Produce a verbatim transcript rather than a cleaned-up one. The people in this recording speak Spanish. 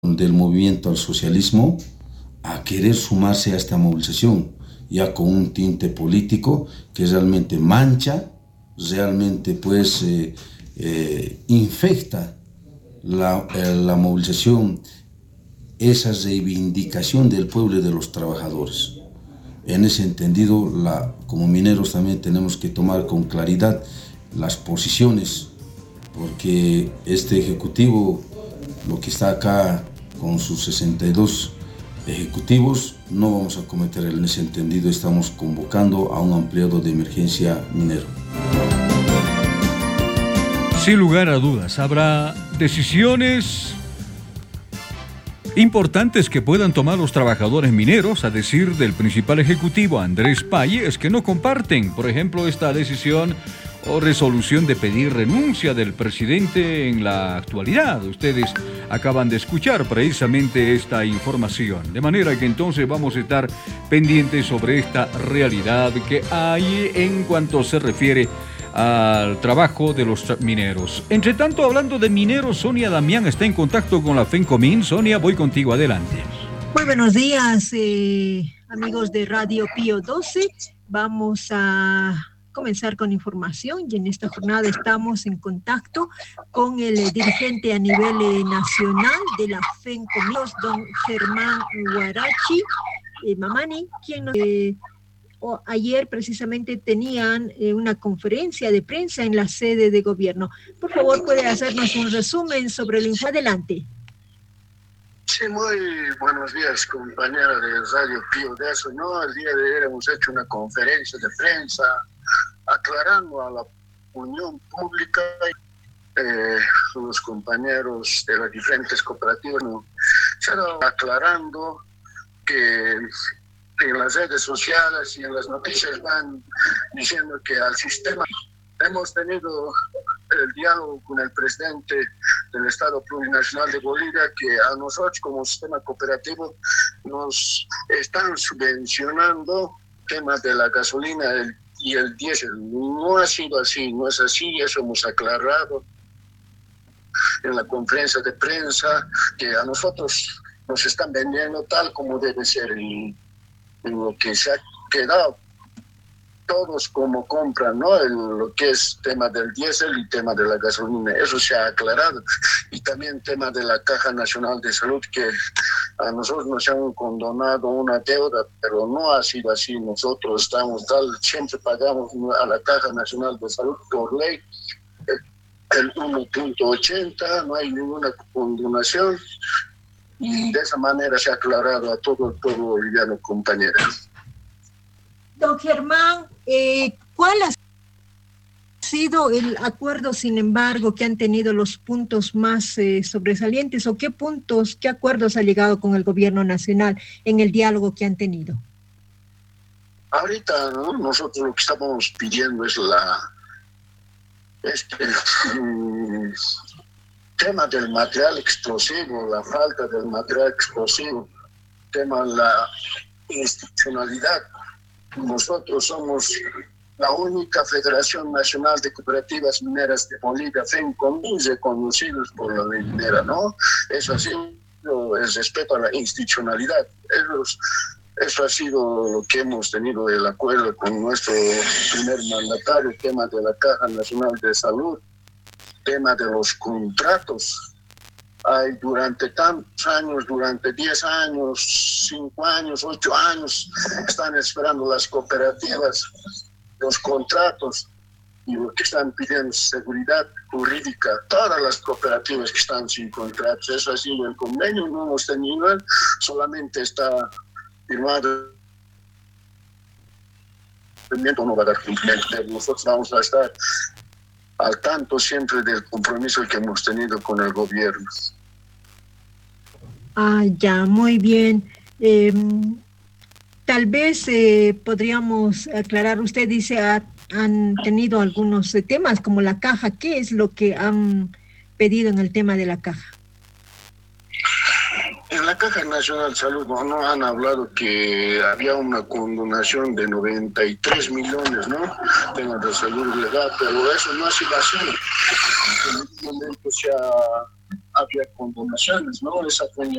del movimiento al socialismo a querer sumarse a esta movilización, ya con un tinte político que realmente mancha, realmente pues eh, eh, infecta la, eh, la movilización, esa reivindicación del pueblo y de los trabajadores. En ese entendido, la, como mineros también tenemos que tomar con claridad las posiciones, porque este ejecutivo, lo que está acá con sus sesenta y dos ejecutivos, no vamos a cometer en ese entendido. Estamos convocando a un ampliado de emergencia minero. Sin lugar a dudas, habrá decisiones importantes que puedan tomar los trabajadores mineros, a decir del principal ejecutivo Andrés Paye, que no comparten, por ejemplo, esta decisión o resolución de pedir renuncia del presidente en la actualidad. Ustedes acaban de escuchar precisamente esta información. De manera que entonces vamos a estar pendientes sobre esta realidad que hay en cuanto se refiere al trabajo de los mineros. Entre tanto, hablando de mineros, Sonia Damián está en contacto con la FENCOMIN. Sonia, voy contigo, adelante. Muy buenos días, eh, amigos de Radio Pío doce. Vamos a comenzar con información y en esta jornada estamos en contacto con el eh, dirigente a nivel eh, nacional de la FENCOMIN, don Germán Huarachi eh, Mamani, quien nos... Eh, O ayer precisamente tenían eh, una conferencia de prensa en la sede de gobierno. Por favor, ¿puede hacernos un resumen sobre el informe? Adelante. Sí, muy buenos días, compañera de Radio Pío de eso, ¿no? El día de ayer hemos hecho una conferencia de prensa aclarando a la opinión pública, eh, los compañeros de las diferentes cooperativas, ¿no? Se ha dado aclarando que en las redes sociales y en las noticias van diciendo que al sistema hemos tenido el diálogo con el presidente del Estado Plurinacional de Bolivia, que a nosotros como sistema cooperativo nos están subvencionando temas de la gasolina el, y el diésel. No ha sido así, no es así, eso hemos aclarado en la conferencia de prensa, que a nosotros nos están vendiendo tal como debe ser, y en lo que se ha quedado todos como compran, ¿no? El, lo que es tema del diésel y tema de la gasolina, eso se ha aclarado. Y también tema de la Caja Nacional de Salud, que a nosotros nos han condonado una deuda, pero no ha sido así. Nosotros estamos tal, siempre pagamos a la Caja Nacional de Salud por ley el uno punto ochenta, no hay ninguna condonación. Y de esa manera se ha aclarado a todo el pueblo boliviano, compañera. Don Germán, eh, ¿cuál ha sido el acuerdo, sin embargo, que han tenido los puntos más eh, sobresalientes, o qué puntos, qué acuerdos ha llegado con el gobierno nacional en el diálogo que han tenido? Ahorita, ¿no? Nosotros lo que estamos pidiendo es la este um, tema del material explosivo, la falta del material explosivo, tema de la institucionalidad. Nosotros somos la única Federación Nacional de Cooperativas Mineras de Bolivia, FENCOMIN, reconocidos por la ley minera, ¿no? Eso ha sido el respeto a la institucionalidad. Eso, eso ha sido lo que hemos tenido el acuerdo con nuestro primer mandatario, el tema de la Caja Nacional de Salud, tema de los contratos. Hay durante tantos años, durante diez años, cinco años, ocho años, están esperando las cooperativas los contratos, y lo que están pidiendo es seguridad jurídica. Todas las cooperativas que están sin contratos, eso ha sido el convenio, no hemos tenido, solamente está firmado. No va a dar cumplimiento. Nosotros vamos a estar al tanto siempre del compromiso que hemos tenido con el gobierno. Ah, ya, muy bien. Eh, tal vez eh, podríamos aclarar, usted dice, ha, han tenido algunos eh, temas como la caja. ¿Qué es lo que han pedido en el tema de la caja? En la Caja Nacional de Salud no, no han hablado que había una condonación de noventa y tres millones, ¿no? Temas de salud legal, pero eso no ha sido así. En este momento ya había condonaciones, ¿no? Esa fue